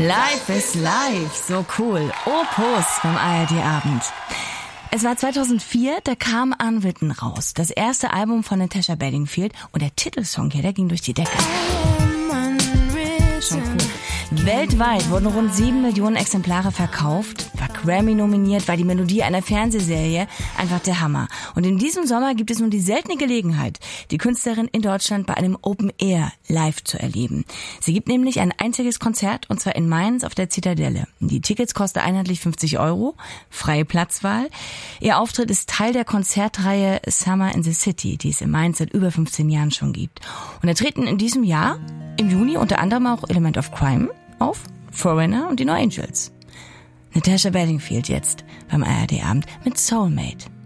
Life is Life, so cool. Opus beim ARD-Abend. Es war 2004, da kam Unwritten raus. Das erste Album von Natasha Bedingfield. Und der Titelsong hier, der ging durch die Decke. Schon cool. Weltweit wurden rund 7 Millionen Exemplare verkauft, war Grammy nominiert, war die Melodie einer Fernsehserie einfach der Hammer. Und in diesem Sommer gibt es nun die seltene Gelegenheit, die Künstlerin in Deutschland bei einem Open Air live zu erleben. Sie gibt nämlich ein einziges Konzert, und zwar in Mainz auf der Zitadelle. Die Tickets kosten einheitlich 50 €, freie Platzwahl. Ihr Auftritt ist Teil der Konzertreihe Summer in the City, die es in Mainz seit über 15 Jahren schon gibt. Und da treten in diesem Jahr im Juni unter anderem auch Element of Crime auf, Foreigner und die No Angels. Natasha Bedingfield jetzt beim ARD-Abend mit Soulmate.